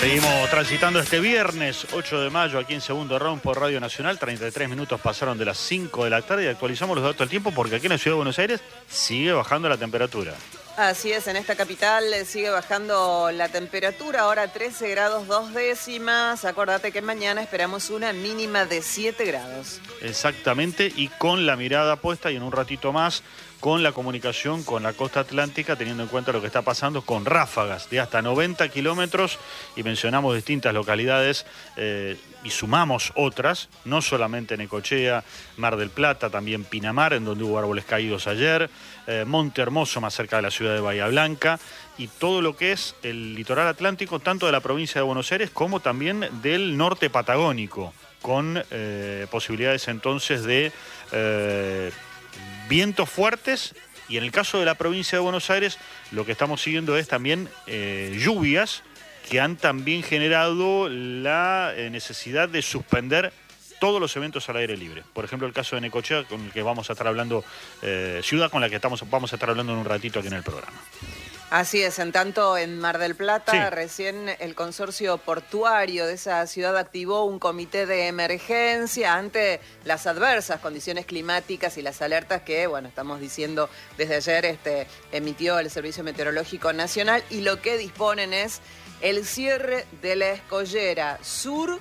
Seguimos transitando este viernes 8 de mayo aquí en Segundo Round por Radio Nacional. 33 minutos pasaron de las 5 de la tarde y actualizamos los datos del tiempo porque aquí en la Ciudad de Buenos Aires sigue bajando la temperatura. Así es, en esta capital sigue bajando la temperatura, ahora 13 grados 2 décimas. Acordate que mañana esperamos una mínima de 7 grados. Exactamente, y con la mirada puesta y en un ratito más con la comunicación con la costa atlántica, teniendo en cuenta lo que está pasando con ráfagas de hasta 90 kilómetros, y mencionamos distintas localidades y sumamos otras, no solamente Necochea, Mar del Plata, también Pinamar, en donde hubo árboles caídos ayer, Monte Hermoso, más cerca de la ciudad de Bahía Blanca, y todo lo que es el litoral atlántico, tanto de la provincia de Buenos Aires como también del norte patagónico, con posibilidades entonces de vientos fuertes, y en el caso de la provincia de Buenos Aires lo que estamos siguiendo es también lluvias que han también generado la necesidad de suspender todos los eventos al aire libre. Por ejemplo, el caso de Necochea, con el que vamos a estar hablando, ciudad con la que vamos a estar hablando en un ratito aquí en el programa. Así es, en tanto en Mar del Plata, sí, recién el consorcio portuario de esa ciudad activó un comité de emergencia ante las adversas condiciones climáticas y las alertas que, bueno, estamos diciendo desde ayer, emitió el Servicio Meteorológico Nacional, y lo que disponen es el cierre de la escollera sur.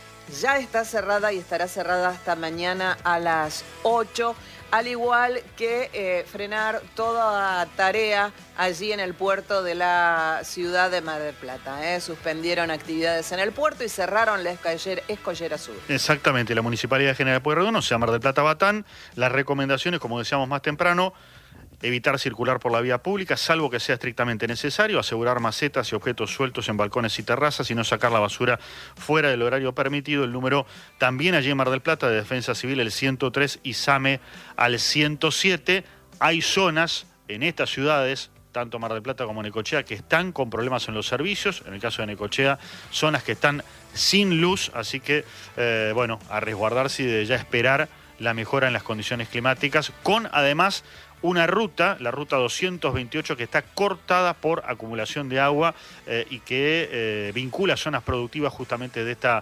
Ya está cerrada y estará cerrada hasta mañana a las 8, al igual que frenar toda tarea allí en el puerto de la ciudad de Mar del Plata. Suspendieron actividades en el puerto y cerraron la escollera sur. Exactamente, la Municipalidad de General Pueyrredón, o sea, Mar del Plata Batán, las recomendaciones, como decíamos más temprano: evitar circular por la vía pública, salvo que sea estrictamente necesario, asegurar macetas y objetos sueltos en balcones y terrazas y no sacar la basura fuera del horario permitido. El número también allí en Mar del Plata de Defensa Civil, el 103, y SAME al 107. Hay zonas en estas ciudades, tanto Mar del Plata como Necochea, que están con problemas en los servicios. En el caso de Necochea, zonas que están sin luz, así que, bueno, a resguardarse y de ya esperar la mejora en las condiciones climáticas, con además una ruta, la ruta 228, que está cortada por acumulación de agua y que vincula zonas productivas justamente de esta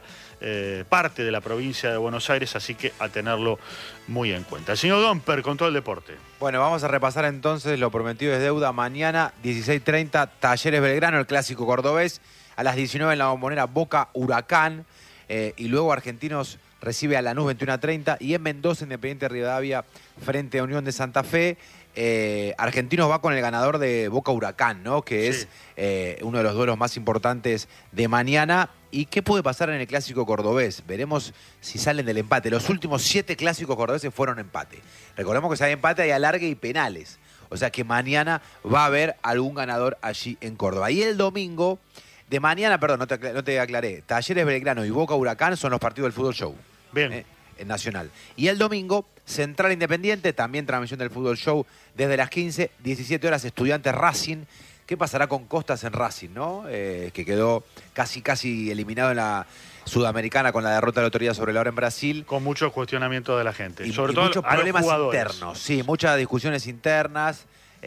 parte de la provincia de Buenos Aires, así que a tenerlo muy en cuenta. El señor Domper, con todo el deporte. Bueno, vamos a repasar entonces lo prometido es deuda. Mañana, 16:30, Talleres Belgrano, el clásico cordobés. A las 19 en la Bombonera, Boca Huracán. Y luego Argentinos recibe a Lanús 21:30, y en Mendoza, Independiente Rivadavia frente a Unión de Santa Fe. Argentinos va con el ganador de Boca Huracán, ¿no? Que es uno de los duelos más importantes de mañana. ¿Y qué puede pasar en el clásico cordobés? Veremos si salen del empate. Los últimos 7 clásicos cordobeses fueron empate. Recordemos que si hay empate hay alargue y penales. O sea que mañana va a haber algún ganador allí en Córdoba. Y el domingo de mañana, perdón, no te aclaré, Talleres Belgrano y Boca Huracán son los partidos del Fútbol Show. Bien. En Nacional. Y el domingo, Central Independiente, también transmisión del Fútbol Show desde las 15, 17 horas, Estudiantes Racing. ¿Qué pasará con Costas en Racing, no? Que quedó casi eliminado en la Sudamericana con la derrota de la autoridad sobre la hora en Brasil. Con muchos cuestionamientos de la gente. Y sobre todo muchos problemas internos. Sí, muchas discusiones internas.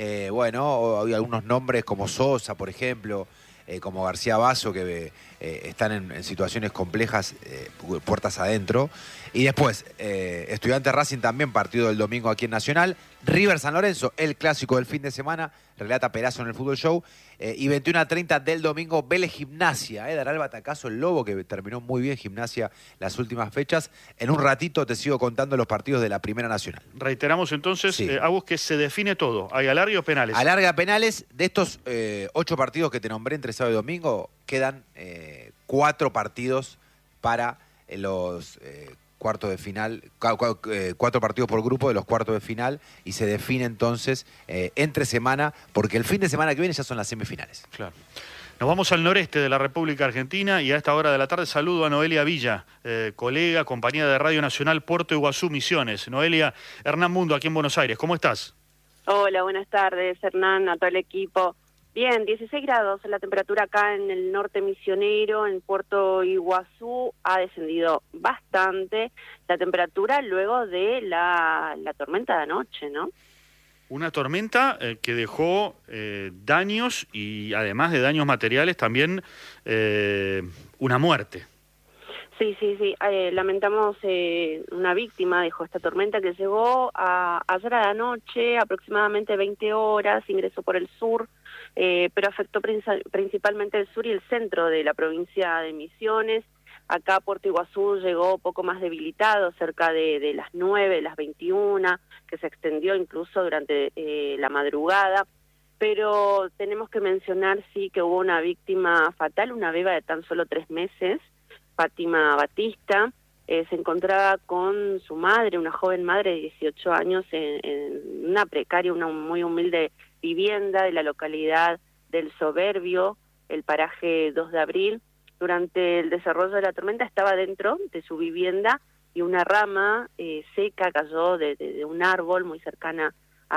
Bueno, hay algunos nombres como Sosa, por ejemplo, como García Basso, que están en situaciones complejas, puertas adentro. Y después, Estudiantes Racing también, partido del domingo aquí en Nacional. River San Lorenzo, el clásico del fin de semana, relata Perazo en el Fútbol Show. Y 21:30 del domingo, Vélez Gimnasia. Dará el batacazo el Lobo, que terminó muy bien Gimnasia las últimas fechas. En un ratito te sigo contando los partidos de la Primera Nacional. Reiteramos entonces, sí, Agus, que se define todo. ¿Hay alargue o penales? Alargue a penales. De estos 8 partidos que te nombré entre sábado y domingo, quedan 4 partidos para los cuartos de final, 4 partidos por grupo de los cuartos de final, y se define entonces entre semana, porque el fin de semana que viene ya son las semifinales. Claro. Nos vamos al noreste de la República Argentina y a esta hora de la tarde saludo a Noelia Villa, colega, compañía de Radio Nacional Puerto Iguazú, Misiones. Noelia, Hernán Mundo aquí en Buenos Aires, ¿cómo estás? Hola, buenas tardes, Hernán, a todo el equipo. Bien, 16 grados la temperatura acá en el norte misionero, en Puerto Iguazú. Ha descendido bastante la temperatura luego de la tormenta de anoche, ¿no? Una tormenta que dejó daños y además de daños materiales también una muerte. Sí. Lamentamos una víctima, dejó esta tormenta que llegó ayer a la noche, aproximadamente 20 horas, ingresó por el sur, pero afectó principalmente el sur y el centro de la provincia de Misiones. Acá Puerto Iguazú llegó poco más debilitado, cerca de las 9, las 21, que se extendió incluso durante la madrugada. Pero tenemos que mencionar, sí, que hubo una víctima fatal, una beba de tan solo 3 meses, Fátima Batista. Se encontraba con su madre, una joven madre de 18 años, en una precaria, una muy humilde vivienda de la localidad del Soberbio, el paraje 2 de abril. Durante el desarrollo de la tormenta estaba dentro de su vivienda y una rama seca cayó de un árbol muy cercana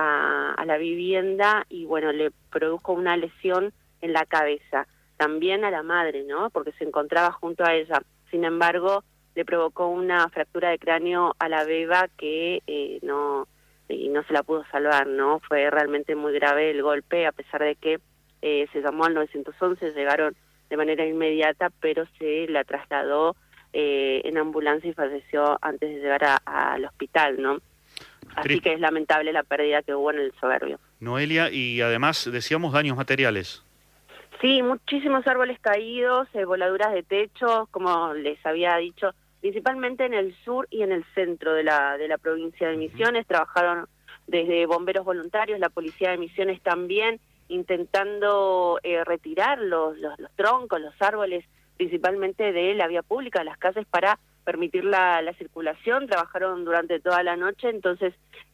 a la vivienda y bueno, le produjo una lesión en la cabeza. También a la madre, ¿no? Porque se encontraba junto a ella. Sin embargo, le provocó una fractura de cráneo a la beba que no se la pudo salvar, ¿no? Fue realmente muy grave el golpe, a pesar de que se llamó al 911, llegaron de manera inmediata, pero se la trasladó en ambulancia y falleció antes de llegar al hospital, ¿no? Así que es lamentable la pérdida que hubo en el Soberbio. Noelia, y además decíamos daños materiales. Sí, muchísimos árboles caídos, voladuras de techo, como les había dicho, principalmente en el sur y en el centro de la provincia de Misiones. Trabajaron desde bomberos voluntarios, la policía de Misiones también, intentando retirar los troncos, los árboles, principalmente de la vía pública, de las calles, para permitir la circulación. Trabajaron durante toda la noche, entonces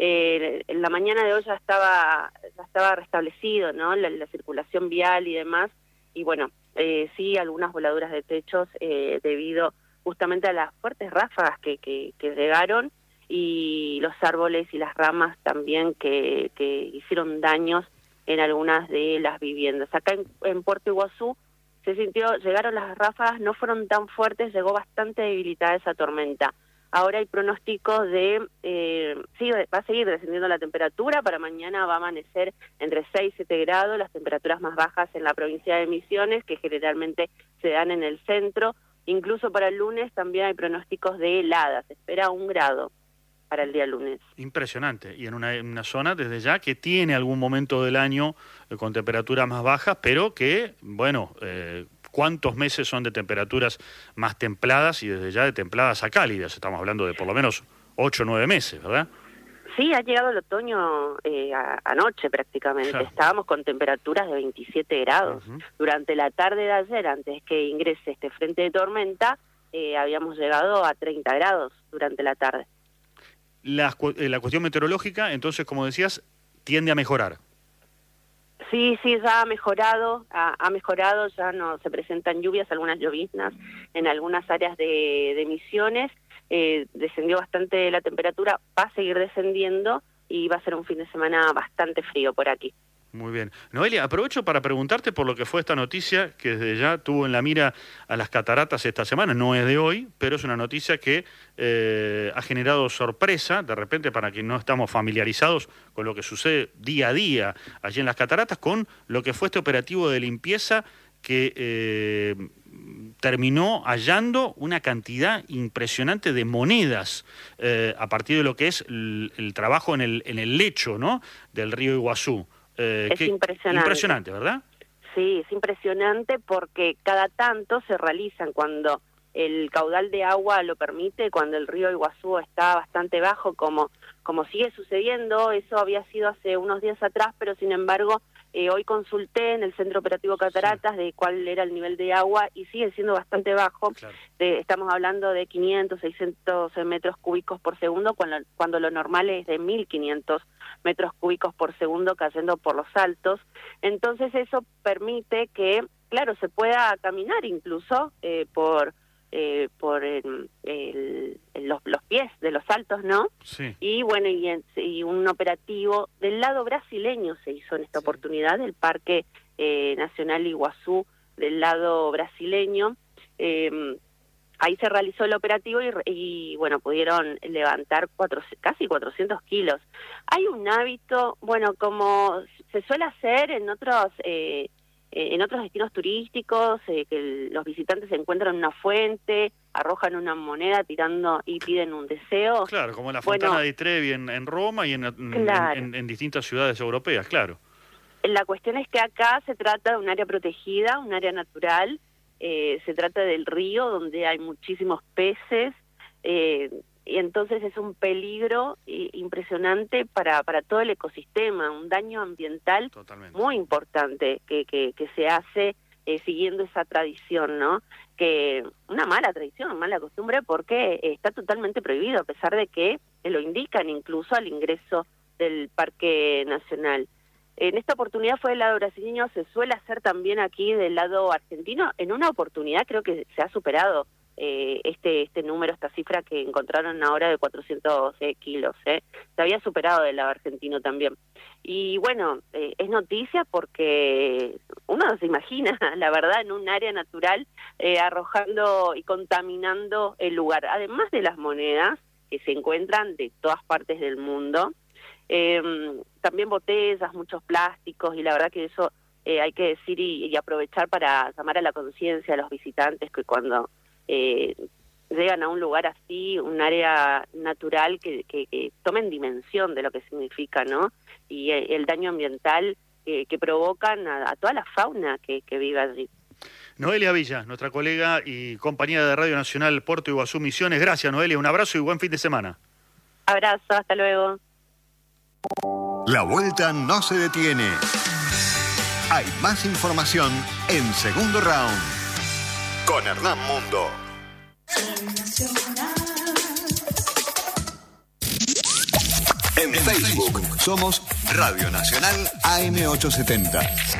en la mañana de hoy ya estaba restablecido, ¿no? La circulación vial y demás, y bueno, sí, algunas voladuras de techos debido justamente a las fuertes ráfagas que llegaron, y los árboles y las ramas también que hicieron daños en algunas de las viviendas. Acá en Puerto Iguazú se sintió, llegaron las ráfagas, no fueron tan fuertes, llegó bastante debilitada esa tormenta. Ahora hay pronósticos sí, va a seguir descendiendo la temperatura, para mañana va a amanecer entre 6 y 7 grados, las temperaturas más bajas en la provincia de Misiones, que generalmente se dan en el centro. Incluso para el lunes también hay pronósticos de heladas, se espera 1 grado para el día lunes. Impresionante, y en una zona desde ya que tiene algún momento del año con temperaturas más bajas, pero que, bueno, ¿cuántos meses son de temperaturas más templadas y desde ya de templadas a cálidas? Estamos hablando de por lo menos 8 o 9 meses, ¿verdad? Sí, ha llegado el otoño anoche prácticamente. Claro. Estábamos con temperaturas de 27 grados. Durante la tarde de ayer, antes que ingrese este frente de tormenta, habíamos llegado a 30 grados durante la tarde. La cuestión meteorológica, entonces, como decías, tiende a mejorar. Sí, ya ha mejorado, ya no se presentan lluvias, algunas lloviznas en algunas áreas de Misiones, descendió bastante la temperatura, va a seguir descendiendo y va a ser un fin de semana bastante frío por aquí. Muy bien. Noelia, aprovecho para preguntarte por lo que fue esta noticia que desde ya tuvo en la mira a las cataratas esta semana. No es de hoy, pero es una noticia que ha generado sorpresa, de repente, para quienes no estamos familiarizados con lo que sucede día a día allí en las cataratas, con lo que fue este operativo de limpieza que terminó hallando una cantidad impresionante de monedas a partir de lo que es el trabajo en el lecho, ¿no?, del río Iguazú. Es impresionante. Impresionante, ¿verdad? Sí, es impresionante porque cada tanto se realizan cuando el caudal de agua lo permite, cuando el río Iguazú está bastante bajo, como sigue sucediendo. Eso había sido hace unos días atrás, pero sin embargo hoy consulté en el Centro Operativo Cataratas de cuál era el nivel de agua y sigue siendo bastante bajo. Claro. Estamos hablando de 500, 600 metros cúbicos por segundo, cuando lo normal es de 1.500 metros cúbicos por segundo cayendo por los altos. Entonces eso permite que, claro, se pueda caminar incluso por los pies de los altos, ¿no? Sí. Y bueno, y un operativo del lado brasileño se hizo en esta oportunidad, del Parque Nacional Iguazú, del lado brasileño. ahí se realizó el operativo y bueno, pudieron levantar casi 400 kilos. Hay un hábito, bueno, como se suele hacer en otros destinos turísticos, que los visitantes se encuentran en una fuente, arrojan una moneda tirando y piden un deseo. Claro, como la Fontana di Trevi en Roma y en distintas ciudades europeas, claro. La cuestión es que acá se trata de un área protegida, un área natural, se trata del río donde hay muchísimos peces, y entonces es un peligro impresionante para todo el ecosistema, un daño ambiental muy importante que se hace siguiendo esa tradición, ¿no? Que una mala tradición, una mala costumbre, porque está totalmente prohibido, a pesar de que lo indican incluso al ingreso del Parque Nacional. En esta oportunidad fue del lado brasileño, se suele hacer también aquí del lado argentino. En una oportunidad creo que se ha superado este número, esta cifra que encontraron ahora de 400 kilos. Se había superado del lado argentino también. Y bueno, es noticia porque uno no se imagina, la verdad, en un área natural arrojando y contaminando el lugar. Además de las monedas que se encuentran de todas partes del mundo, también botellas, muchos plásticos, y la verdad que eso hay que decir y aprovechar para llamar a la conciencia a los visitantes que cuando llegan a un lugar así, un área natural, que tomen dimensión de lo que significa, ¿no? Y el daño ambiental que provocan a toda la fauna que vive allí. Noelia Villa, nuestra colega y compañera de Radio Nacional Puerto Iguazú Misiones. Gracias, Noelia, un abrazo y buen fin de semana. Abrazo, hasta luego. La vuelta no se detiene. Hay más información en Segundo Round con Hernán Mundo. En Facebook somos Radio Nacional AM870.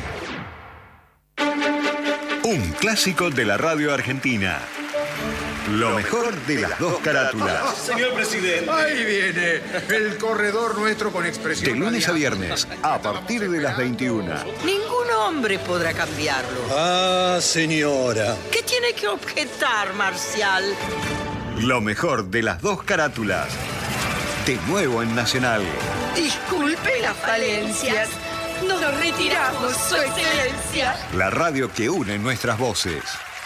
Un clásico de la radio argentina. Lo mejor de las dos carátulas. Señor presidente. Ahí viene el corredor nuestro con expresión. De lunes a viernes, a partir de las 21. Ningún hombre podrá cambiarlo. Ah, señora. ¿Qué tiene que objetar, Marcial? Lo mejor de las dos carátulas. De nuevo en Nacional. Disculpe las falencias. Nos retiramos, Su Excelencia. La radio que une nuestras voces.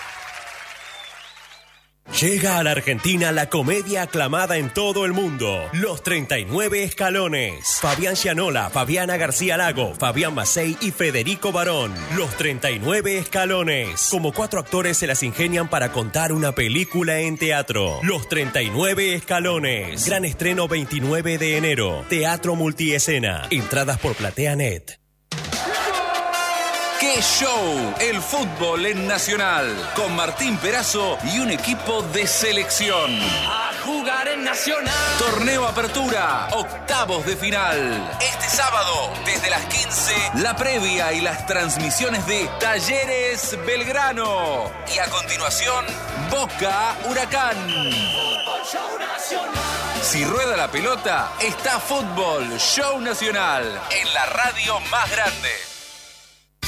Llega a la Argentina la comedia aclamada en todo el mundo, Los 39 Escalones. Fabián Gianola, Fabiana García Lago, Fabián Macei y Federico Barón. Los 39 Escalones. Como 4 actores se las ingenian para contar una película en teatro. Los 39 Escalones. Gran estreno 29 de enero. Teatro Multiescena. Entradas por PlateaNet. ¡Qué show! El fútbol en Nacional, con Martín Perazo y un equipo de selección. A jugar en Nacional. Torneo Apertura, octavos de final. Este sábado, desde las 15, la previa y las transmisiones de Talleres Belgrano. Y a continuación, Boca Huracán. Si rueda la pelota, está Fútbol Show Nacional, en la radio más grande.